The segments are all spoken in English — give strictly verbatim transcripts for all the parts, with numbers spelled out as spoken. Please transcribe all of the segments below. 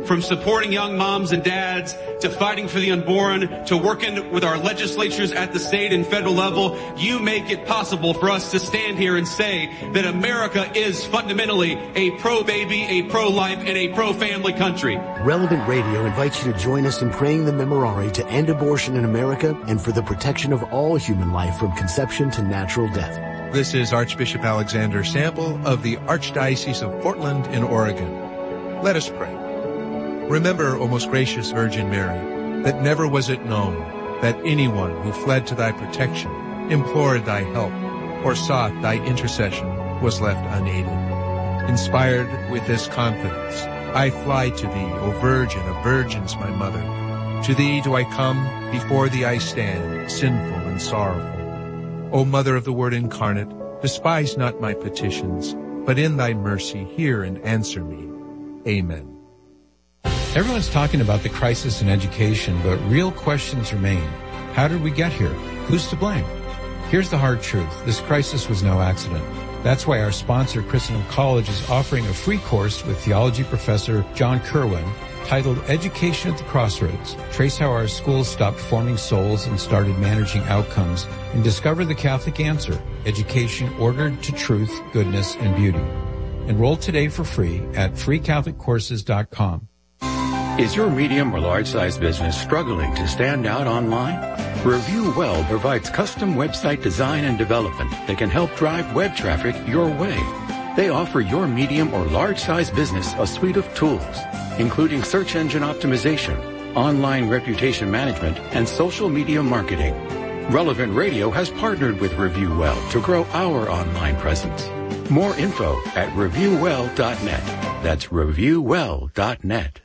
From supporting young moms and dads, to fighting for the unborn, to working with our legislatures at the state and federal level, you make it possible for us to stand here and say that America is fundamentally a pro-baby, a pro-life, and a pro-family country. Relevant Radio invites you to join us in praying the Memorare to end abortion in America and for the protection of all human life from conception to natural death. This is Archbishop Alexander Sample of the Archdiocese of Portland in Oregon. Let us pray. Remember, O most gracious Virgin Mary, that never was it known that anyone who fled to thy protection, implored thy help, or sought thy intercession was left unaided. Inspired with this confidence, I fly to thee, O Virgin of Virgins, my mother. To thee do I come, before thee I stand, sinful and sorrowful. O Mother of the Word incarnate, despise not my petitions, but in thy mercy hear and answer me. Amen. Everyone's talking about the crisis in education, but real questions remain. How did we get here? Who's to blame? Here's the hard truth. This crisis was no accident. That's why our sponsor, Christendom College, is offering a free course with theology professor John Kerwin titled Education at the Crossroads. Trace how our schools stopped forming souls and started managing outcomes, and discover the Catholic answer, education ordered to truth, goodness, and beauty. Enroll today for free at free catholic courses dot com. Is your medium or large-size business struggling to stand out online? Review Well provides custom website design and development that can help drive web traffic your way. They offer your medium or large-size business a suite of tools, including search engine optimization, online reputation management, and social media marketing. Relevant Radio has partnered with Review Well to grow our online presence. More info at review well dot net. That's review well dot net.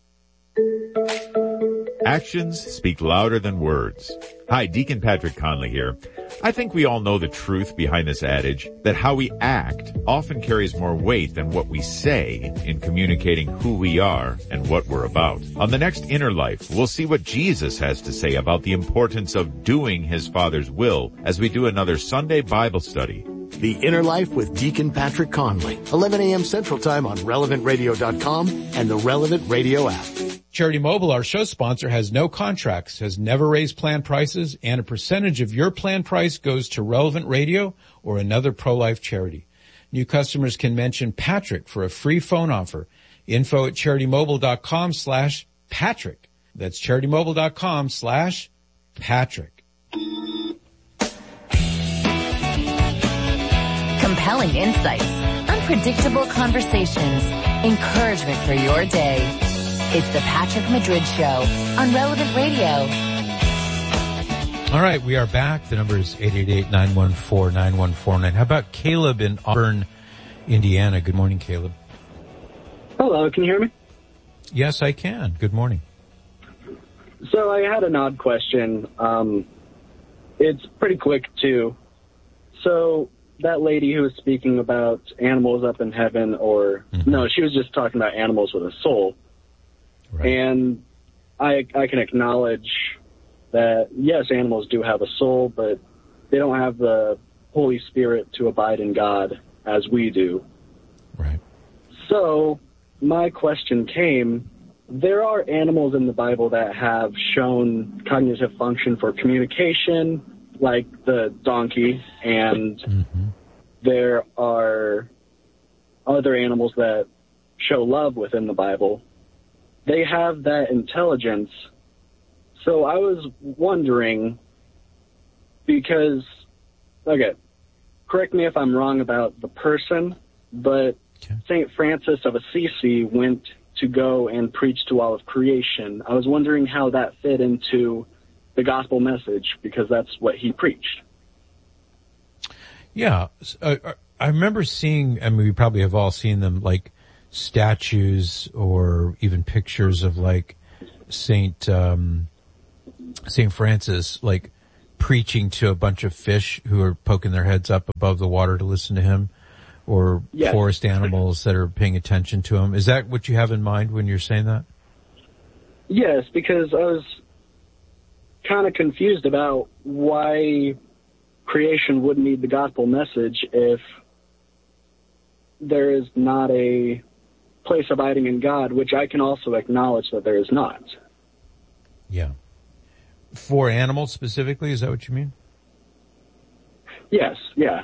Actions speak louder than words. Hi, Deacon Patrick Conley here. I think we all know the truth behind this adage that how we act often carries more weight than what we say in communicating who we are and what we're about. On the next Inner Life, we'll see what Jesus has to say about the importance of doing his Father's will as we do another Sunday Bible study. The Inner Life with Deacon Patrick Conley, eleven a.m. Central Time on relevant radio dot com and the Relevant Radio app. Charity Mobile, our show sponsor, has no contracts, has never raised plan prices, and a percentage of your plan price goes to Relevant Radio or another pro-life charity. New customers can mention Patrick for a free phone offer. Info at charity mobile dot com slash Patrick. That's charity mobile dot com slash Patrick. Compelling insights, unpredictable conversations, encouragement for your day. It's the Patrick Madrid Show on Relevant Radio. All right, we are back. The number is eight eight eight, nine one four, nine one four nine. How about Caleb in Auburn, Indiana? Good morning, Caleb. Hello, can you hear me? Yes, I can. Good morning. So I had an odd question. Um, it's pretty quick, too. So that lady who was speaking about animals up in heaven, or mm-hmm. no, she was just talking about animals with a soul. Right. And I I can acknowledge that, yes, animals do have a soul, but they don't have the Holy Spirit to abide in God as we do. Right. So my question came, there are animals in the Bible that have shown cognitive function for communication, like the donkey, and mm-hmm. there are other animals that show love within the Bible. They have that intelligence. So I was wondering, because, okay, correct me if I'm wrong about the person, but okay. Saint Francis of Assisi went to go and preach to all of creation. I was wondering how that fit into the gospel message, because that's what he preached. Yeah. Uh, I remember seeing, I mean, we probably have all seen them, like, statues or even pictures of like Saint um Saint Francis like preaching to a bunch of fish who are poking their heads up above the water to listen to him, or yes. forest animals that are paying attention to him. Is that what you have in mind when you're saying that? Yes, because I was kind of confused about why creation would need the gospel message if there is not a place abiding in God, which I can also acknowledge that there is not. Yeah. For animals specifically, is that what you mean? Yes, yeah.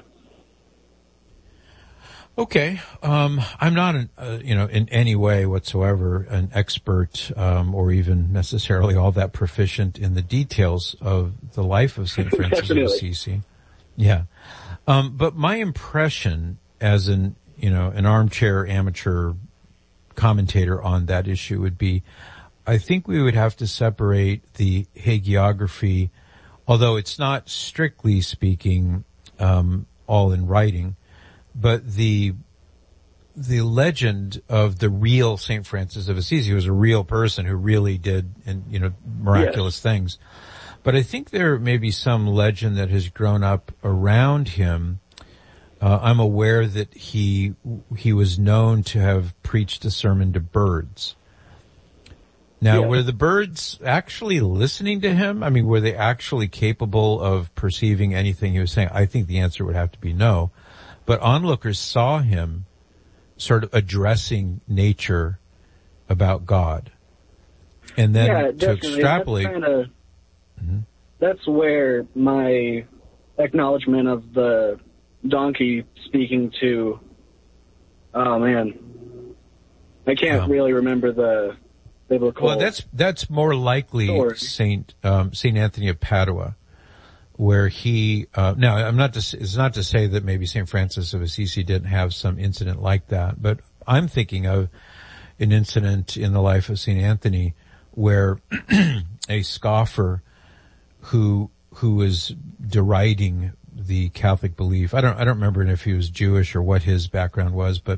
Okay. Um, I'm not, an, uh, you know, in any way whatsoever an expert um, or even necessarily all that proficient in the details of the life of Saint Francis of Assisi. Yeah. Um, but my impression as an, you know, an armchair amateur commentator on that issue would be, I think we would have to separate the hagiography, although it's not strictly speaking um, all in writing, but the the legend of the real Saint Francis of Assisi, who was a real person who really did, and you know, miraculous yes. things. But I think there may be some legend that has grown up around him. Uh, I'm aware that he he was known to have preached a sermon to birds. Now, yeah. were the birds actually listening to him? I mean, were they actually capable of perceiving anything he was saying? I think the answer would have to be no. But onlookers saw him sort of addressing nature about God. And then yeah, to extrapolate... That's, kinda, mm-hmm. that's where my acknowledgement of the donkey speaking to... Oh, man. I can't um, really remember the biblical... Well, that's that's more likely story. Saint um, Saint Anthony of Padua, where he, uh, now I'm not to, it's not to say that maybe Saint Francis of Assisi didn't have some incident like that, but I'm thinking of an incident in the life of Saint Anthony where a scoffer who, who was deriding the Catholic belief, I don't, I don't remember if he was Jewish or what his background was, but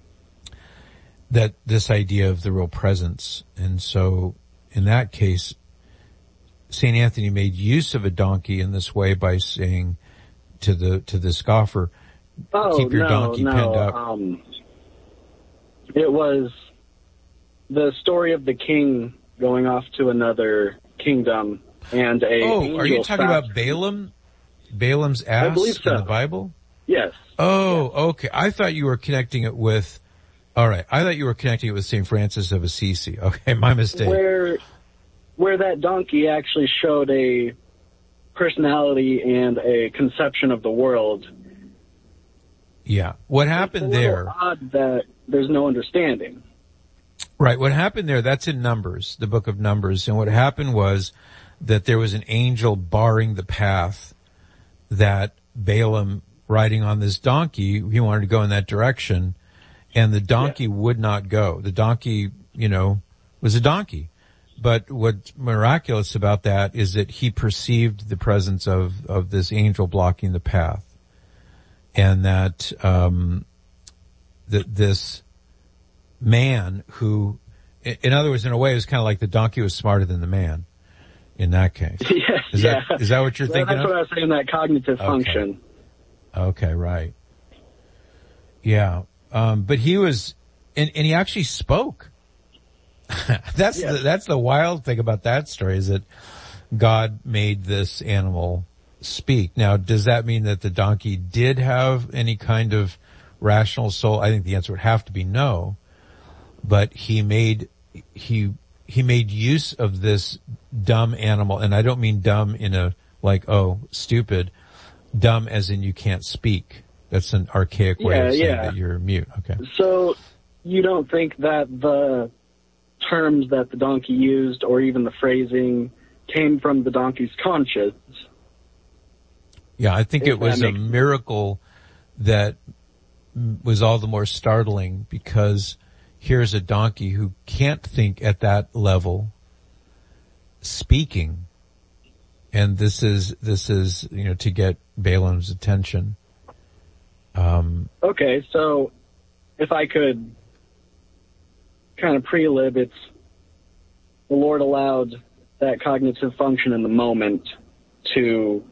that this idea of the real presence. And so in that case, Saint Anthony made use of a donkey in this way by saying to the to the scoffer, oh, keep your no, donkey no. penned up. Um, it was the story of the king going off to another kingdom and a Oh, are you talking fast- about Balaam? Balaam's ass I believe so. in the Bible? Yes. Oh, yes. okay. I thought you were connecting it with, all right, I thought you were connecting it with Saint Francis of Assisi. Okay, my mistake. Where... where that donkey actually showed a personality and a conception of the world. Yeah. What happened it's a there? little odd that there's no understanding. Right. What happened there, that's in Numbers, the book of Numbers. And what happened was that there was an angel barring the path that Balaam, riding on this donkey, he wanted to go in that direction, and the donkey yeah. would not go. The donkey, you know, was a donkey. But what's miraculous about that is that he perceived the presence of, of this angel blocking the path. And that, um, that this man who, in other words, in a way, it was kind of like the donkey was smarter than the man in that case. Yeah, is yeah. that, is that what you're well, thinking that's of? That's what I was saying, that cognitive okay. function. Okay, right. Yeah. Um, but he was, and, and he actually spoke. that's yes. the, that's the wild thing about that story is that God made this animal speak. Now, does that mean that the donkey did have any kind of rational soul? I think the answer would have to be no. But he made he he made use of this dumb animal, and I don't mean dumb in a like oh stupid, dumb as in you can't speak. That's an archaic way yeah, of saying yeah. that you're mute. Okay. So you don't think that the terms that the donkey used or even the phrasing came from the donkey's conscience? Yeah, I think it was a miracle that was all the more startling because here's a donkey who can't think at that level speaking. And this is, this is, you know, to get Balaam's attention. Um, okay, so if I could kind of pre-lib, it's the Lord allowed that cognitive function in the moment to